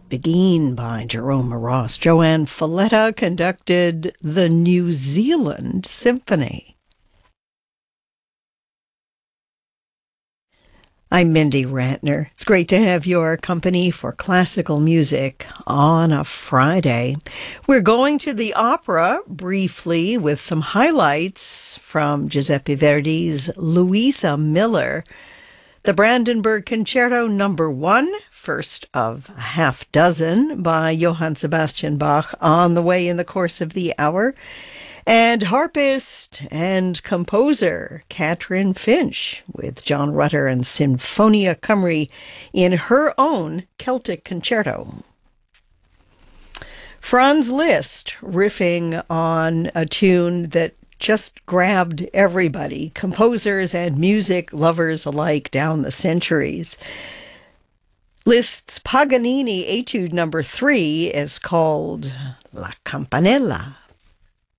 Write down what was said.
Begin by Jerome Ross. Joanne Falletta conducted the New Zealand Symphony. I'm Mindy Rantner. It's great to have your company for classical music on a Friday. We're going to the opera briefly with some highlights from Giuseppe Verdi's Louisa Miller. The Brandenburg Concerto No. 1, first of a half dozen by Johann Sebastian Bach, on the way in the course of the hour. And harpist and composer Catherine Finch with John Rutter and Sinfonia Cymru in her own Celtic concerto. Franz Liszt riffing on a tune that just grabbed everybody, composers and music lovers alike down the centuries. Liszt's Paganini Etude No. 3 is called La Campanella